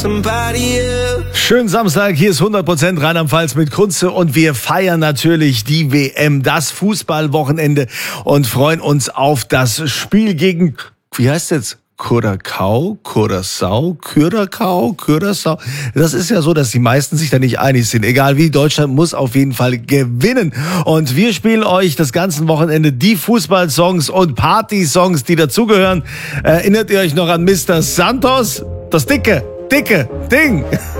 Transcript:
Schönen Samstag, hier ist 100% Rheinland-Pfalz mit Kunze und wir feiern natürlich die WM, das Fußballwochenende und freuen uns auf das Spiel gegen, wie heißt jetzt? Curaçao. Das ist ja so, dass die meisten sich da nicht einig sind. Egal wie, Deutschland muss auf jeden Fall gewinnen. Und wir spielen euch das ganze Wochenende die Fußballsongs und Partysongs, die dazugehören. Erinnert ihr euch noch an Mr. Santos? Das dicke Ding.